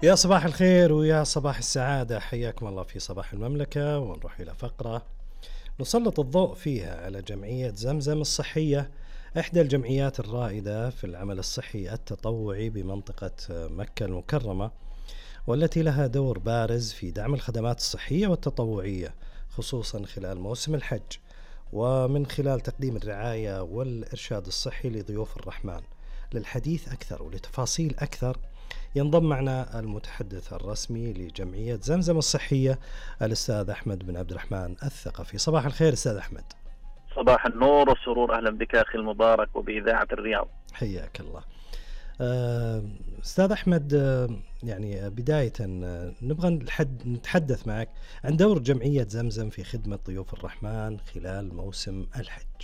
يا صباح الخير ويا صباح السعادة، حياكم الله في صباح المملكة، ونروح إلى فقرة نسلط الضوء فيها على جمعية زمزم الصحية، إحدى الجمعيات الرائدة في العمل الصحي التطوعي بمنطقة مكة المكرمة، والتي لها دور بارز في دعم الخدمات الصحية والتطوعية خصوصا خلال موسم الحج، ومن خلال تقديم الرعاية والإرشاد الصحي لضيوف الرحمن. للحديث أكثر ولتفاصيل أكثر ينضم معنا المتحدث الرسمي لجمعية زمزم الصحية الأستاذ أحمد بن عبد الرحمن الثقفي. صباح الخير أستاذ أحمد. صباح النور والسرور، أهلا بك أخي المبارك وبإذاعة الرياض. حياك الله. أستاذ أحمد، يعني بداية نبغى نتحدث معك عن دور جمعية زمزم في خدمة ضيوف الرحمن خلال موسم الحج.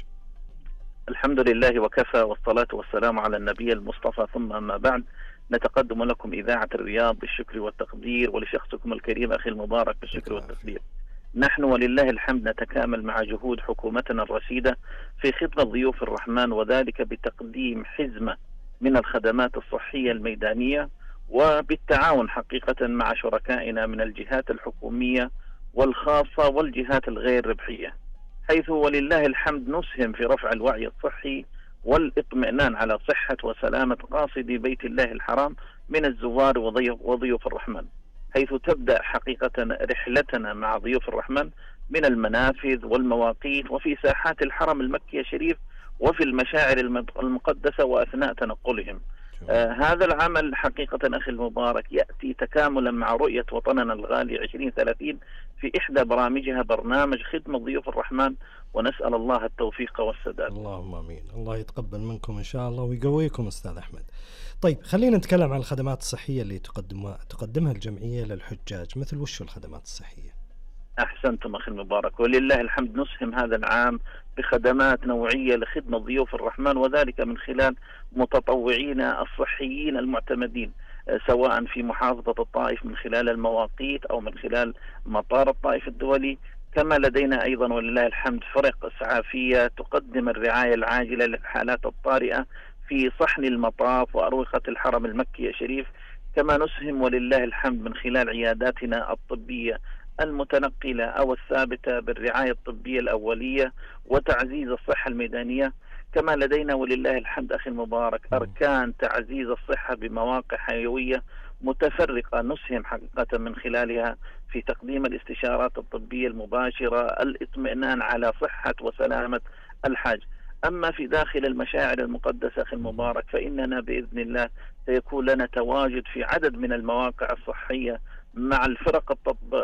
الحمد لله وكفى، والصلاة والسلام على النبي المصطفى، ثم أما بعد. نتقدم لكم إذاعة الرياض بالشكر والتقدير، ولشخصكم الكريم أخي المبارك بالشكر والتقدير. نحن ولله الحمد نتكامل مع جهود حكومتنا الرشيدة في خدمة ضيوف الرحمن، وذلك بتقديم حزمة من الخدمات الصحية الميدانية، وبالتعاون حقيقة مع شركائنا من الجهات الحكومية والخاصة والجهات الغير ربحية، حيث ولله الحمد نسهم في رفع الوعي الصحي والاطمئنان على صحة وسلامة قاصدي بيت الله الحرام من الزوار وضيوف الرحمن، حيث تبدأ حقيقة رحلتنا مع ضيوف الرحمن من المنافذ والمواقيت وفي ساحات الحرم المكي الشريف وفي المشاعر المقدسة وأثناء تنقلهم. هذا العمل حقيقة أخي المبارك يأتي تكاملا مع رؤية وطننا الغالي 2030 في إحدى برامجها برنامج خدمة ضيوف الرحمن، ونسأل الله التوفيق والسداد. اللهم آمين. الله يتقبل منكم إن شاء الله ويقويكم أستاذ أحمد. طيب خلينا نتكلم عن الخدمات الصحية اللي تقدمها الجمعية للحجاج، مثل وش الخدمات الصحية؟ أحسنتم أخي المبارك، ولله الحمد نسهم هذا العام بخدمات نوعية لخدمة ضيوف الرحمن، وذلك من خلال متطوعين الصحيين المعتمدين، سواء في محافظة الطائف من خلال المواقيت أو من خلال مطار الطائف الدولي. كما لدينا أيضا ولله الحمد فرق إسعافية تقدم الرعاية العاجلة للحالات الطارئة في صحن المطاف وأروقة الحرم المكي الشريف. كما نسهم ولله الحمد من خلال عياداتنا الطبية المتنقلة أو الثابتة بالرعاية الطبية الأولية وتعزيز الصحة الميدانية. كما لدينا ولله الحمد أخي المبارك أركان تعزيز الصحة بمواقع حيوية متفرقة نسهم حقيقة من خلالها في تقديم الاستشارات الطبية المباشرة، الاطمئنان على صحة وسلامة الحاج. أما في داخل المشاعر المقدسة أخي المبارك فإننا بإذن الله سيكون لنا تواجد في عدد من المواقع الصحية مع الفرق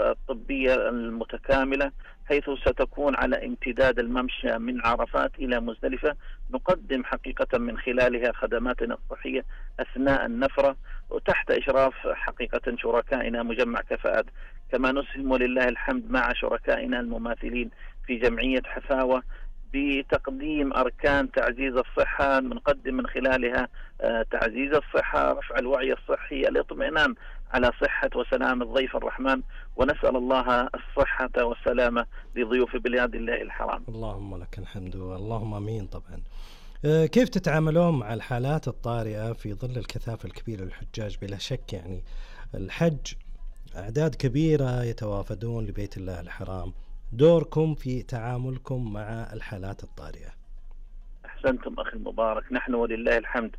الطبية المتكاملة، حيث ستكون على امتداد الممشى من عرفات إلى مزدلفة، نقدم حقيقة من خلالها خدماتنا الصحية أثناء النفرة وتحت إشراف حقيقة شركائنا مجمع كفاءات. كما نسهم ولله الحمد مع شركائنا المماثلين في جمعية حفاوة بتقديم أركان تعزيز الصحة، نقدم من خلالها تعزيز الصحة، رفع الوعي الصحي، الاطمئنان على صحة وسلامة ضيف الرحمن، ونسأل الله الصحة والسلامة لضيوف بلاد الله الحرام. اللهم لك الحمد اللهم آمين. طبعا كيف تتعاملون مع الحالات الطارئة في ظل الكثافة الكبيرة للحجاج؟ بلا شك يعني الحج أعداد كبيرة يتوافدون لبيت الله الحرام، دوركم في تعاملكم مع الحالات الطارئة. أحسنتم أخي المبارك، نحن ولله الحمد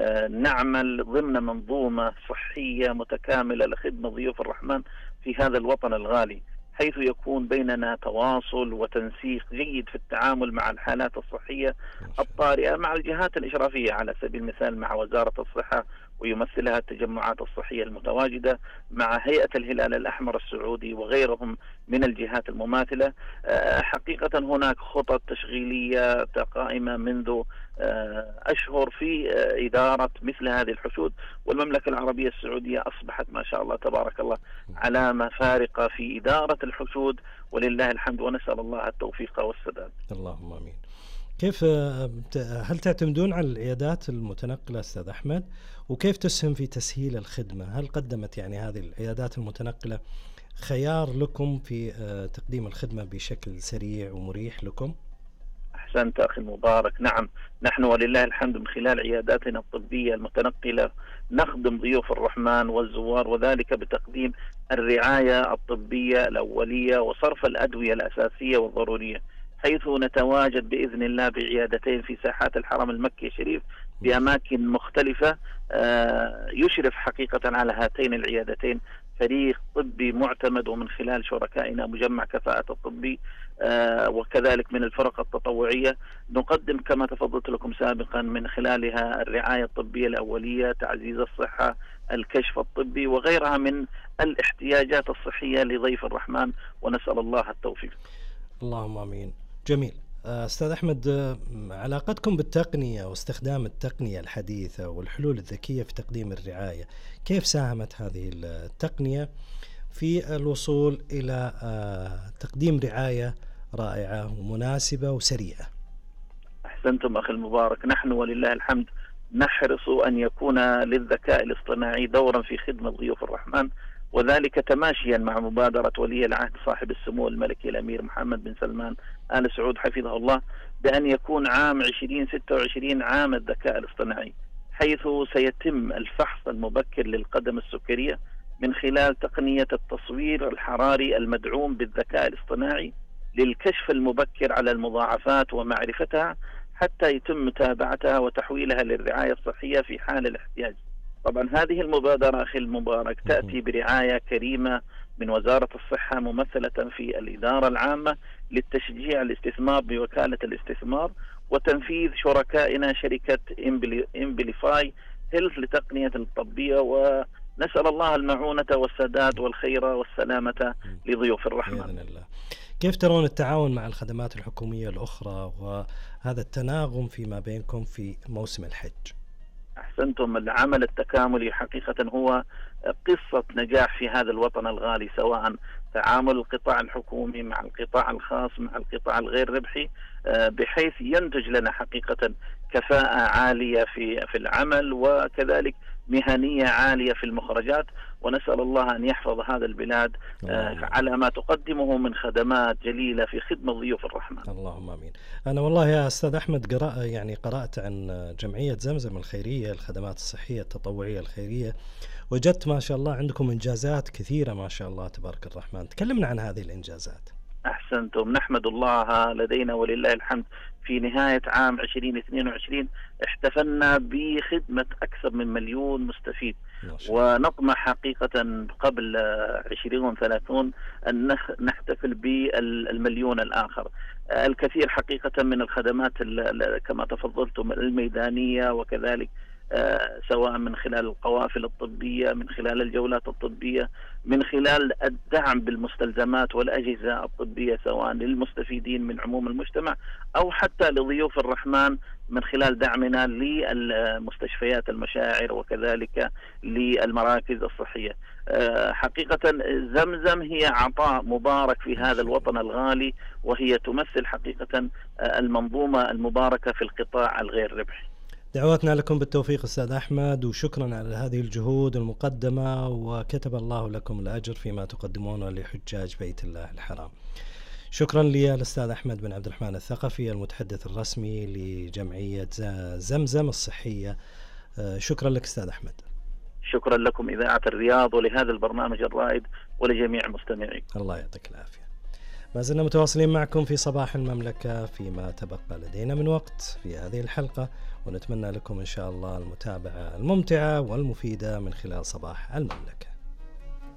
نعمل ضمن منظومة صحية متكاملة لخدمة ضيوف الرحمن في هذا الوطن الغالي، حيث يكون بيننا تواصل وتنسيق جيد في التعامل مع الحالات الصحية الطارئة مع الجهات الإشرافية، على سبيل المثال مع وزارة الصحة ويمثلها التجمعات الصحية المتواجدة، مع هيئة الهلال الأحمر السعودي وغيرهم من الجهات المماثلة. حقيقة هناك خطط تشغيلية قائمة منذ أشهر في إدارة مثل هذه الحشود، والمملكة العربية السعودية أصبحت ما شاء الله تبارك الله علامة فارقة في إدارة الحشود، ولله الحمد، ونسأل الله التوفيق والسداد. اللهم آمين. كيف هل تعتمدون على العيادات المتنقلة أستاذ أحمد؟ وكيف تسهم في تسهيل الخدمة؟ هل قدمت يعني هذه العيادات المتنقلة خيار لكم في تقديم الخدمة بشكل سريع ومريح لكم؟ أحسنت أخي المبارك. نعم، نحن ولله الحمد من خلال عياداتنا الطبية المتنقلة نخدم ضيوف الرحمن والزوار، وذلك بتقديم الرعاية الطبية الأولية وصرف الأدوية الأساسية والضرورية، حيث نتواجد بإذن الله بعيادتين في ساحات الحرم المكي الشريف بأماكن مختلفة. يشرف حقيقة على هاتين العيادتين فريق طبي معتمد، ومن خلال شركائنا مجمع كفاءة الطبي وكذلك من الفرق التطوعية نقدم كما تفضلت لكم سابقا من خلالها الرعاية الطبية الأولية، تعزيز الصحة، الكشف الطبي وغيرها من الاحتياجات الصحية لضيف الرحمن، ونسأل الله التوفيق. اللهم آمين. جميل. أستاذ أحمد، علاقتكم بالتقنية واستخدام التقنية الحديثة والحلول الذكية في تقديم الرعاية، كيف ساهمت هذه التقنية في الوصول إلى تقديم رعاية رائعة ومناسبة وسريعة؟ أحسنتم أخي المبارك. نحن ولله الحمد نحرص أن يكون للذكاء الاصطناعي دورا في خدمة ضيوف الرحمن، وذلك تماشيا مع مبادرة ولي العهد صاحب السمو الملكي الأمير محمد بن سلمان آل سعود حفظه الله بأن يكون عام 2026 عام الذكاء الاصطناعي، حيث سيتم الفحص المبكر للقدم السكرية من خلال تقنية التصوير الحراري المدعوم بالذكاء الاصطناعي للكشف المبكر على المضاعفات ومعرفتها حتى يتم متابعتها وتحويلها للرعاية الصحية في حال الاحتياج. طبعا هذه المبادرة أخي المبارك تأتي برعاية كريمة من وزارة الصحة ممثلة في الإدارة العامة للتشجيع الاستثمار بوكالة الاستثمار، وتنفيذ شركائنا شركة إمبليفاي هيلث لتقنية الطبية، ونسأل الله المعونة والسداد والخير والسلامة لضيوف الرحمن بإذن الله. كيف ترون التعاون مع الخدمات الحكومية الأخرى وهذا التناغم فيما بينكم في موسم الحج؟ أحسنتم. العمل التكاملي حقيقة هو قصة نجاح في هذا الوطن الغالي، سواء تعامل القطاع الحكومي مع القطاع الخاص مع القطاع الغير ربحي، بحيث ينتج لنا حقيقة كفاءة عالية في العمل، وكذلك مهنية عالية في المخرجات، ونسأل الله أن يحفظ هذا البلاد على ما تقدمه من خدمات جليلة في خدمة ضيوف الرحمن. اللهم آمين. أنا والله يا أستاذ أحمد قرأت عن جمعية زمزم الخيرية الخدمات الصحية التطوعية الخيرية، وجدت ما شاء الله عندكم إنجازات كثيرة ما شاء الله تبارك الرحمن. تكلمنا عن هذه الإنجازات. أحسنتم. نحمد الله، لدينا ولله الحمد في نهاية عام 2022 احتفلنا بخدمة أكثر من 1,000,000 مستفيد، ونطمح حقيقة قبل 2030 أن نحتفل بال1,000,000 الآخر. الكثير حقيقة من الخدمات كما تفضلتم الميدانية، وكذلك سواء من خلال القوافل الطبية، من خلال الجولات الطبية، من خلال الدعم بالمستلزمات والأجهزة الطبية سواء للمستفيدين من عموم المجتمع أو حتى لضيوف الرحمن من خلال دعمنا للمستشفيات المشاعر وكذلك للمراكز الصحية. حقيقة زمزم هي عطاء مبارك في هذا الوطن الغالي، وهي تمثل حقيقة المنظومة المباركة في القطاع الغير ربحي. دعواتنا لكم بالتوفيق أستاذ أحمد، وشكرا على هذه الجهود المقدمة، وكتب الله لكم الأجر فيما تقدمونه لحجاج بيت الله الحرام. شكرا لي الأستاذ أحمد بن عبد الرحمن الثقفي المتحدث الرسمي لجمعية زمزم الصحية. شكرا لك أستاذ أحمد. شكرا لكم إذاعة الرياض ولهذا البرنامج الرائد ولجميع المستمعين. الله يعطيك العافية. ما زلنا متواصلين معكم في صباح المملكة فيما تبقى لدينا من وقت في هذه الحلقة، ونتمنى لكم إن شاء الله المتابعة الممتعة والمفيدة من خلال صباح المملكة.